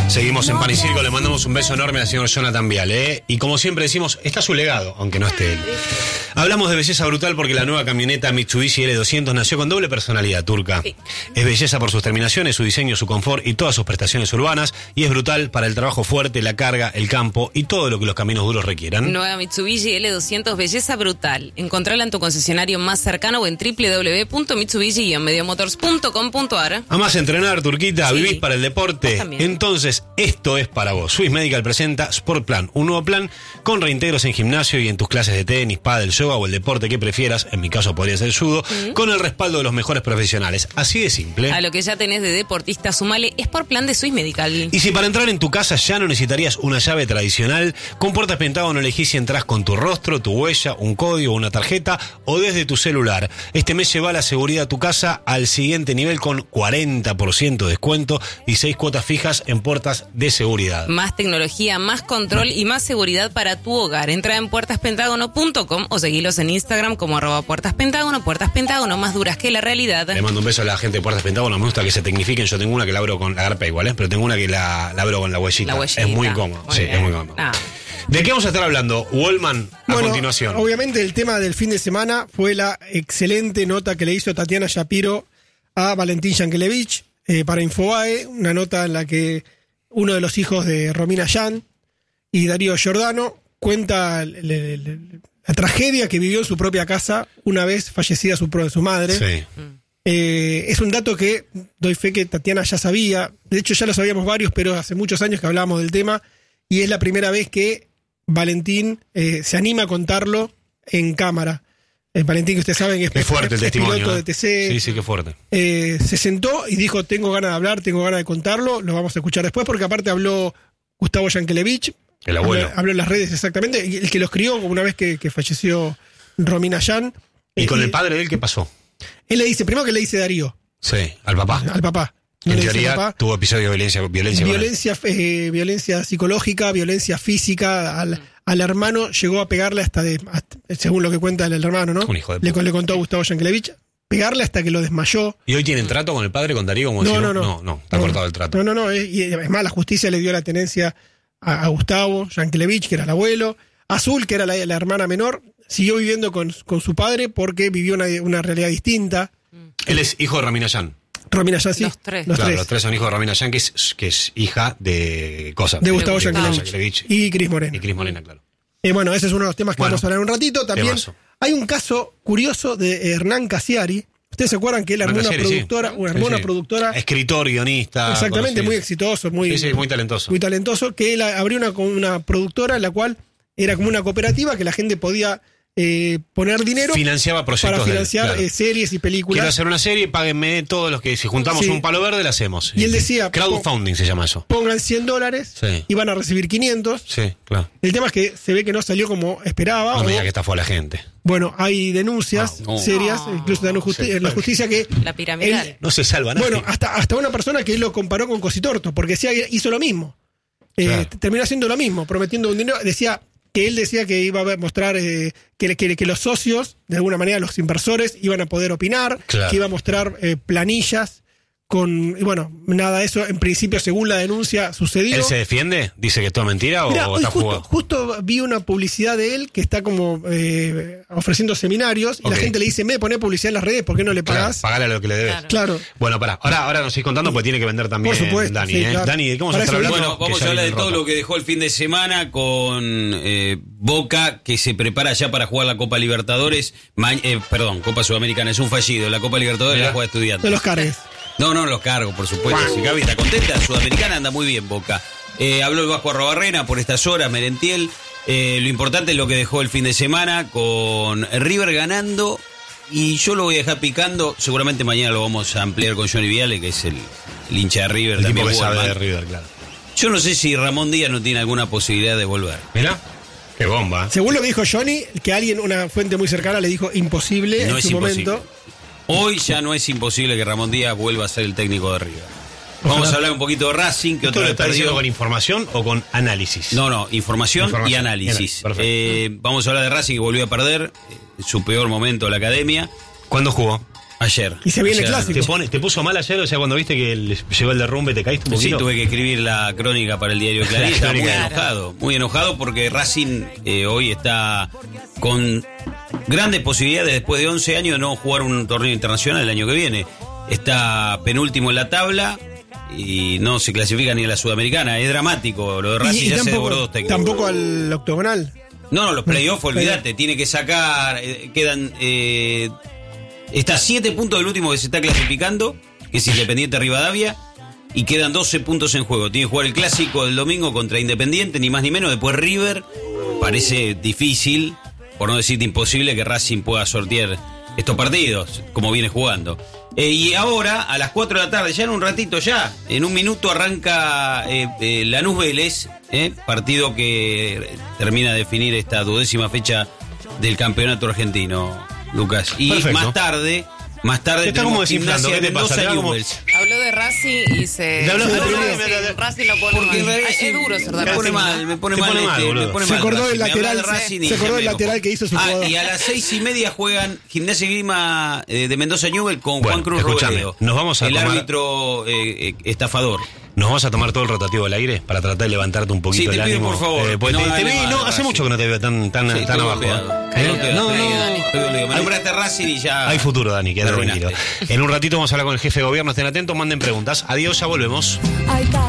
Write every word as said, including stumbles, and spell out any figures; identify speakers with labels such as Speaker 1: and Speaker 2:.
Speaker 1: Seguimos en Pan y Circo, le mandamos un beso enorme al señor Jonathan Viale, ¿eh? Y como siempre decimos, está su legado, aunque no esté él. Hablamos de belleza brutal porque la nueva camioneta Mitsubishi L doscientos nació con doble personalidad, Turca. Sí. Es belleza por sus terminaciones, su diseño, su confort y todas sus prestaciones urbanas, y es brutal para el trabajo fuerte, la carga, el campo y todo lo que los caminos duros requieran.
Speaker 2: Nueva Mitsubishi L doscientos, belleza brutal. Encontrala en tu concesionario más cercano o en doble u doble u doble u punto mitsubishi guion mediomotors punto com punto a r.
Speaker 1: Amás entrenar, Turquita, sí. Vivís para el deporte. Entonces, esto es para vos. Swiss Medical presenta Sport Plan, un nuevo plan con reintegros en gimnasio y en tus clases de tenis, pádel, yoga o el deporte que prefieras. En mi caso podría ser judo, mm. con el respaldo de los mejores profesionales. Así de simple.
Speaker 2: A lo que ya tenés de deportista, sumale Sport Plan de Swiss Medical.
Speaker 1: Y si para entrar en tu casa ya no necesitarías una llave tradicional, con Puertas Pentágono elegís si entras con tu rostro, tu huella, un código, una tarjeta o desde tu celular. Este mes lleva la seguridad a tu casa al siguiente nivel con cuarenta por ciento de descuento y seis cuotas fijas en puertas de seguridad.
Speaker 2: Más tecnología, más control y más seguridad para tu hogar. Entra en puertas pentágono punto com o seguilos en Instagram como arroba Puertas Pentágono. Puertas Pentágono, más duras que la realidad.
Speaker 1: Le mando un beso a la gente de Puertas Pentágono. Me gusta que se tecnifiquen. Yo tengo una que la abro con la garpa igual, ¿eh? Pero tengo una que la, la abro con la huellita.
Speaker 2: La huellita.
Speaker 1: Es muy cómodo. Muy sí, bien. Es muy cómodo. Ah. ¿De qué vamos a estar hablando, Wallman, a
Speaker 3: bueno,
Speaker 1: continuación?
Speaker 3: Obviamente el tema del fin de semana fue la excelente nota que le hizo Tatiana Shapiro a Valentín Yankelevich eh, para Infobae, una nota en la que uno de los hijos de Romina Yan y Darío Giordano cuenta le, le, le, la tragedia que vivió en su propia casa una vez fallecida su, su madre.
Speaker 1: Sí.
Speaker 3: Eh, es un dato que doy fe que Tatiana ya sabía, de hecho ya lo sabíamos varios, pero hace muchos años que hablábamos del tema, y es la primera vez que Valentín eh, se anima a contarlo en cámara. El Valentín, que ustedes saben que es,
Speaker 1: qué fuerte
Speaker 3: es,
Speaker 1: el
Speaker 3: es
Speaker 1: testimonio,
Speaker 3: piloto
Speaker 1: ¿eh?
Speaker 3: de T C.
Speaker 1: Sí, sí, qué fuerte.
Speaker 3: Eh, se sentó y dijo, tengo ganas de hablar, tengo ganas de contarlo, lo vamos a escuchar después, porque aparte habló Gustavo Yankelevich.
Speaker 1: El abuelo.
Speaker 3: Habló, habló en las redes, exactamente, el que lo escribió una vez que, que falleció Romina Yan.
Speaker 1: ¿Y
Speaker 3: eh,
Speaker 1: con
Speaker 3: y,
Speaker 1: el padre de él qué pasó?
Speaker 3: Él le dice, primero que le dice Darío.
Speaker 1: Sí, al papá.
Speaker 3: Al papá. No
Speaker 1: en teoría papá. Tuvo episodio de violencia. Violencia,
Speaker 3: violencia, eh, violencia psicológica, violencia física. Al, al hermano llegó a pegarle hasta, de, hasta, según lo que cuenta el hermano, ¿no?
Speaker 1: Un hijo de
Speaker 3: le,
Speaker 1: puta.
Speaker 3: le contó a Gustavo Yankelevich, pegarle hasta que lo desmayó.
Speaker 1: ¿Y hoy tienen trato con el padre, con Darío? Como
Speaker 3: no,
Speaker 1: si
Speaker 3: no, no,
Speaker 1: no, no, está
Speaker 3: no,
Speaker 1: cortado el trato.
Speaker 3: No, no, no. Es, y es más, la justicia le dio la tenencia a, a Gustavo Yankelevich, que era el abuelo. Azul, que era la, la hermana menor, siguió viviendo con, con su padre porque vivió una, una realidad distinta.
Speaker 1: Él es hijo de Romina Yan.
Speaker 3: Romina Yan, sí.
Speaker 2: Los tres.
Speaker 3: Los,
Speaker 1: claro,
Speaker 3: tres.
Speaker 1: los tres son hijos de Romina Yan, que es, que es hija de cosas.
Speaker 3: De Gustavo Yankelevich. Y Cris Morena.
Speaker 1: Y Cris Morena, claro.
Speaker 3: Eh, bueno, ese es uno de los temas que bueno, vamos a hablar un ratito. También
Speaker 1: temazo.
Speaker 3: Hay un caso curioso de Hernán Casiari. ¿Ustedes se acuerdan que él armó una productora?
Speaker 1: Sí.
Speaker 3: Una, armó
Speaker 1: sí,
Speaker 3: una
Speaker 1: sí.
Speaker 3: productora.
Speaker 1: Escritor, guionista.
Speaker 3: Exactamente,
Speaker 1: conocido.
Speaker 3: muy exitoso, muy,
Speaker 1: sí, sí, muy talentoso.
Speaker 3: Muy talentoso, que él abrió una, una productora en la cual era como una cooperativa que la gente podía eh, poner dinero.
Speaker 1: Financiaba proyectos.
Speaker 3: Para financiar
Speaker 1: de, claro.
Speaker 3: eh, series y películas.
Speaker 1: Quiero hacer una serie, páguenme todos los que, si juntamos sí. un palo verde, la hacemos.
Speaker 3: Y él decía.
Speaker 1: Crowdfunding se llama eso.
Speaker 3: Pongan cien dólares
Speaker 1: sí.
Speaker 3: y van a recibir quinientos.
Speaker 1: Sí, claro.
Speaker 3: El tema es que se ve que no salió como esperaba.
Speaker 1: No
Speaker 3: o,
Speaker 1: me diga que estafó a la gente.
Speaker 3: Bueno, hay denuncias
Speaker 1: no, no.
Speaker 3: serias, incluso de la justicia, la justicia que...
Speaker 2: La piramidal.
Speaker 3: Él,
Speaker 1: no se salva nadie.
Speaker 3: Bueno, hasta, hasta una persona que él lo comparó con Cositorto, porque decía que hizo lo mismo. Eh, claro. Terminó haciendo lo mismo, prometiendo un dinero. Decía que él decía que iba a mostrar eh, que, que, que los socios, de alguna manera los inversores, iban a poder opinar,
Speaker 1: claro.
Speaker 3: que iba a mostrar eh, planillas con... Y bueno, nada, eso en principio, según la denuncia, sucedió.
Speaker 1: ¿Él se defiende? ¿Dice que es toda mentira o,
Speaker 3: Mirá,
Speaker 1: o está
Speaker 3: justo,
Speaker 1: jugado?
Speaker 3: Justo vi una publicidad de él que está como eh, ofreciendo seminarios y okay. la gente le dice, me pone publicidad en las redes, ¿por qué no le pagás?
Speaker 1: Claro, pagale a lo que le debes.
Speaker 3: Claro. claro.
Speaker 1: Bueno, pará, ahora, ahora nos seguís contando porque tiene que vender también
Speaker 3: Por supuesto,
Speaker 1: Dani.
Speaker 3: sí,
Speaker 1: ¿eh?
Speaker 3: claro.
Speaker 1: Dani, ¿de cómo vamos a estar hablando?
Speaker 4: Bueno, vamos a hablar de todo lo que dejó el fin de semana con eh, Boca, que se prepara ya para jugar la Copa Libertadores. Ma eh, perdón, Copa Sudamericana, es un fallido. La Copa Libertadores la juega Estudiantes.
Speaker 3: De los cargues.
Speaker 4: No, no los cargo, por supuesto. Si Gaby está contenta, Sudamericana anda muy bien, Boca. Eh, habló el Vasco Arrobarrena por estas horas, Merentiel. Eh, lo importante es lo que dejó el fin de semana con River ganando. Y yo lo voy a dejar picando. Seguramente mañana lo vamos a ampliar con Johnny Viale, que es el, el hincha de River.
Speaker 1: El
Speaker 4: también
Speaker 1: tipo que sabe de River, claro.
Speaker 4: Yo no sé si Ramón Díaz no tiene alguna posibilidad de volver.
Speaker 1: Mirá. Qué bomba.
Speaker 3: Según lo que dijo Johnny, que alguien, una fuente muy cercana, le dijo imposible
Speaker 4: no
Speaker 3: en
Speaker 4: es
Speaker 3: su
Speaker 4: imposible.
Speaker 3: momento.
Speaker 4: Hoy ya no es imposible que Ramón Díaz vuelva a ser el técnico de River.
Speaker 3: Ojalá.
Speaker 4: Vamos a hablar un poquito de Racing, que
Speaker 1: ¿Esto
Speaker 4: otra
Speaker 1: lo
Speaker 4: vez
Speaker 1: está
Speaker 4: perdió.
Speaker 1: diciendo con información o con análisis?
Speaker 4: No, no, información,
Speaker 1: información
Speaker 4: y análisis.
Speaker 1: Perfecto.
Speaker 4: Eh, vamos a hablar de Racing, que volvió a perder eh, su peor momento de la academia.
Speaker 1: ¿Cuándo jugó?
Speaker 4: Ayer.
Speaker 3: Y se viene
Speaker 4: Ayer.
Speaker 3: clásico.
Speaker 1: ¿Te, pone, ¿Te puso mal ayer? O sea, cuando viste que el- llegó el derrumbe, ¿te caíste un
Speaker 4: Sí,
Speaker 1: poquito?
Speaker 4: tuve que escribir la crónica para el diario Clarín. Estaba muy
Speaker 1: Claro.
Speaker 4: enojado, muy enojado porque Racing eh, hoy está con grandes posibilidades, después de once años, de no jugar un torneo internacional el año que viene. Está penúltimo en la tabla y no se clasifica ni a la Sudamericana. Es dramático, lo de Racing
Speaker 3: Y, y
Speaker 4: ya se devoró
Speaker 3: tampoco,
Speaker 4: dos técnicos.
Speaker 3: tampoco al octogonal.
Speaker 4: No, no, los playoffs,
Speaker 3: Pero-
Speaker 4: olvídate, tiene que sacar, eh, quedan, eh, está a siete puntos del último que se está clasificando, que es Independiente Rivadavia, y quedan doce puntos en juego. Tiene que jugar el clásico del domingo contra Independiente, ni más ni menos, después River. Parece difícil, por no decirte imposible, que Racing pueda sortear estos partidos, como viene jugando. Eh, y ahora, a las cuatro de la tarde, ya en un ratito ya, en un minuto arranca eh, eh, Lanús Vélez, eh, partido que termina de definir esta duodécima fecha del campeonato argentino, Lucas. Y
Speaker 1: Perfecto.
Speaker 4: más tarde, más tarde
Speaker 1: Te está como
Speaker 4: tenemos
Speaker 1: desinflando,
Speaker 4: Gimnasia
Speaker 1: ¿qué te pasa?
Speaker 4: Mendoza
Speaker 1: Te da como-
Speaker 4: Newell's.
Speaker 2: Habló de Racing y se...
Speaker 1: Le habló-
Speaker 2: Sí,
Speaker 1: le habló-
Speaker 2: Racing,
Speaker 1: le habló-
Speaker 2: Racing lo pone
Speaker 4: Porque
Speaker 2: mal.
Speaker 4: Racing-
Speaker 2: Ay, es duro ser de
Speaker 4: me
Speaker 2: Racing.
Speaker 4: pone
Speaker 2: ¿no?
Speaker 4: mal, me pone
Speaker 1: Te
Speaker 4: mal,
Speaker 1: pone mal,
Speaker 4: este,
Speaker 1: boludo.
Speaker 4: me pone
Speaker 3: Se
Speaker 4: mal
Speaker 3: acordó
Speaker 4: Racing.
Speaker 3: del
Speaker 4: Me habla
Speaker 3: lateral-
Speaker 4: de Racing y
Speaker 3: se acordó
Speaker 4: ya
Speaker 3: del
Speaker 4: me
Speaker 3: lateral
Speaker 4: enojo.
Speaker 3: que hizo su
Speaker 4: Ah,
Speaker 3: jugador.
Speaker 4: y a las seis y media juegan Gimnasia y Grima eh, de Mendoza Newell con
Speaker 1: Bueno,
Speaker 4: Juan Cruz
Speaker 1: escúchame,
Speaker 4: Robledo.
Speaker 1: nos vamos a
Speaker 4: el
Speaker 1: tomar-
Speaker 4: árbitro eh, eh, estafador.
Speaker 1: Nos vamos a tomar todo el rotativo al aire para tratar de levantarte un poquito
Speaker 4: Sí, te
Speaker 1: el
Speaker 4: pido,
Speaker 1: ánimo.
Speaker 4: por favor,
Speaker 1: pues
Speaker 4: no
Speaker 1: te, te
Speaker 4: hable
Speaker 1: vi-
Speaker 4: mal
Speaker 1: no,
Speaker 4: de
Speaker 1: hace
Speaker 4: Racing.
Speaker 1: mucho que no te veo tan, tan,
Speaker 4: Sí,
Speaker 1: tan
Speaker 4: estoy
Speaker 1: abajo.
Speaker 4: golpeado.
Speaker 1: ¿eh?
Speaker 4: Estoy golpeado,
Speaker 1: No,
Speaker 4: estoy-
Speaker 1: no,
Speaker 4: estoy golpeado. Me nombraste Racing y ya.
Speaker 1: hay futuro, Dani, queda
Speaker 4: me
Speaker 1: tranquilo.
Speaker 4: arruinaste.
Speaker 1: En un ratito vamos a hablar con el jefe de gobierno, estén atentos, manden preguntas. Adiós, ya volvemos.